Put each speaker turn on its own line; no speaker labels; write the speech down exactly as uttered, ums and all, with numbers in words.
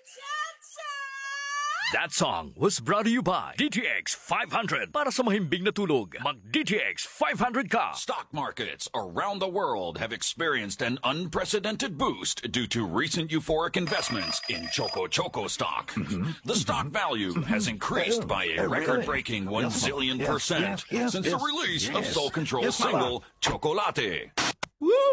That song was brought to you by D T X five hundred. Para sa mahimbing na tulog, mag-D T X five hundred ka.
Stock markets around the world have experienced an unprecedented boost due to recent euphoric investments in Choco Choco stock. The stock value has increased by a record-breaking one zillion percent since the release of Soul Control single Chocolate.